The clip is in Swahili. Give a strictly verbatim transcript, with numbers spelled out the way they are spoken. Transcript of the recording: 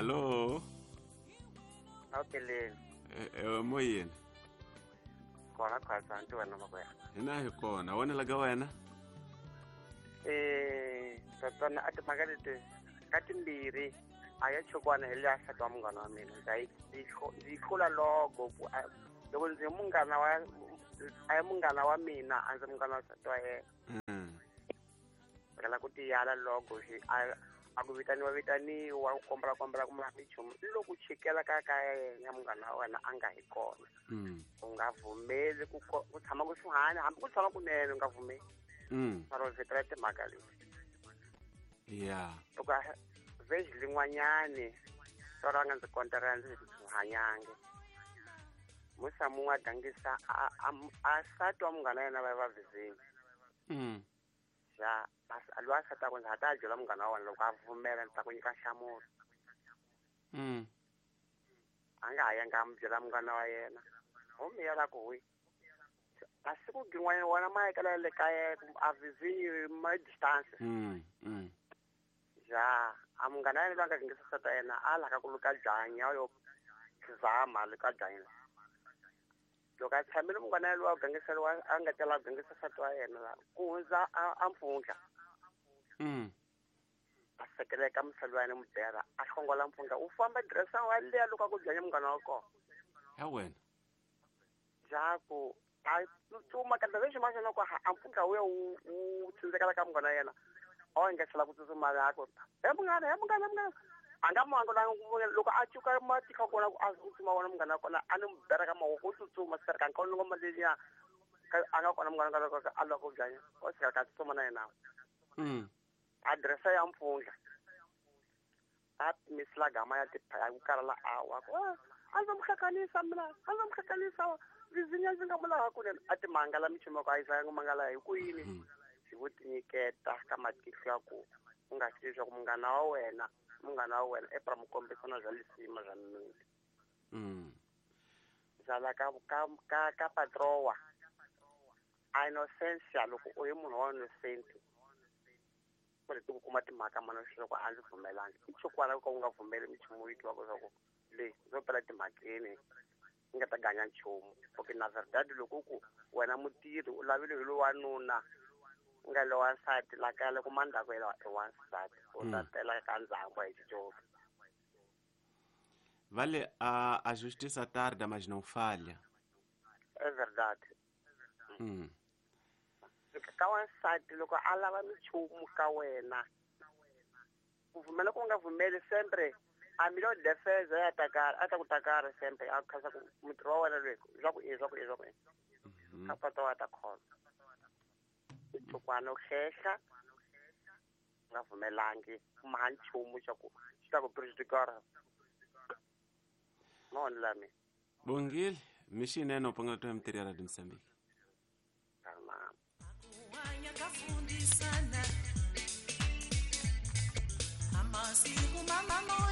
Allo? Awuphelile. Eh moyeni. Kona khasa nti wena makwena. Hina hi kona, wona laga wena? Eh, tatana ati magalete. Kati mbiri aya chokwana hele asatwa mungana wa mina. Ndai ndikhola logo ku loko ndzi mungana wa aya mungana wa mina anze mungana wa satwa yena. Mm. Kala kuti yala logo hi akuvitaniwa vitaniwa ukombela kombela kuma michumu loko chikela ka ka ya mungana wa wena anga hi kona. Mm. Ungavumeli ku ku tshama ku suhani hambi ku tshama kunene ungavumeli. Mm. Maro vitela timhaka leti. Yeah. Loko veji lin'wanyani soranga ndzi kontara ndzi hanyange. Musa mun'wa dangisa a satwa mungana yena va va vizini. Mm. Ja alwa sata ku hata jola mungana wa wena loko a vumela ndzi ta ku nyika nhlamulo. Mm. Anga haya nga mbyela mungana wa yena. Homi yala ku wi. Asiku gin'wana wona maekela le kaya a vizini ma distance. Mm. Mm. Ja amungana yena langa ngisa sata yena ala ka kuluka janya yo kizama le ka janya. Loko a tshamile mungana yena wa gangiseriwa a nga tela gangisa sata yena la ku hundza a mpfunga. Mm. A sekeleka msalwana mudera a khongola mpfunga u famba dressa wa le loko ku janya mungana wa kona. Ya wena. Ja ku a tsuma ka ndhawu xin'wana loko a mpfunga wuya wu wu tsindzekela ka mungana yena a nga tlhela ku tsutsuma yako he mungana he mungana mungana a nga mango la loko a chuka matika kona a tsutsuma wona mungana kona a ni mbera ka mawo ku tsutsuma sir ka nkono ngoma leya a nga kona mungana ka a loko janya o sika ka tsutsuma na yena. Mm. Address ya mpfunga a misla gama ya tiphaya ku karala awa ko a ndzi mkhakanisa mina a ndzi mkhakanisa vizinya ndzi nga mulaha kunene a timangala michimo ka isa nga mangala hi ku yini hi ku tinyiketa ka matihlo ya ku u nga xi leswaku mungana wa wena mungana wa wena epra mukombisa na bya lisima bya mimiti. Mm. Zala ka ka ka ka patrowa a inosensia loko u hi munhu wa innocent ku ri ku kuma timhaka mana xilo ku a ndzi pfumelanga i chokwana ku nga pfumeli michumu yi twa ku swa ku le zo pela timhakeni u nga ta ganya nchumu okay na verdad loko ku wena mutirhi u lavile hi lo wanuna u nga lo wansati la ka loko manda ku yela wansati u ta tela ka ndzhangu hi xitshovi. Vale a a justiça tarda mas não falha. É verdade. Mm. Ka wansati loko a lava michumu ka wena ku vumela ku nga vumeli sempre a milio defense ya takara a ta ku takara sempre a khasa ku mutirhi wa wena loko swa ku i swa ku i swa ku ka pata wa ta khona tsukwana u khehla nga vumelangi ma nchumu xa ku xi ta ku prejudicera no lami Bongil, mishine no ponga to material de Moçambique. Calma. Kafundisana amasiku mama